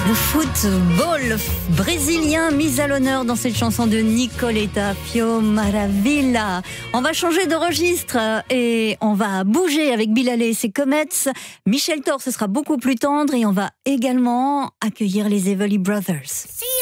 Le football brésilien mis à l'honneur dans cette chanson de Nicoletta Fio Maravilla. On va changer de registre et on va bouger avec Bilal et ses Comets. Michel Thor, ce sera beaucoup plus tendre et on va également accueillir les Everly Brothers.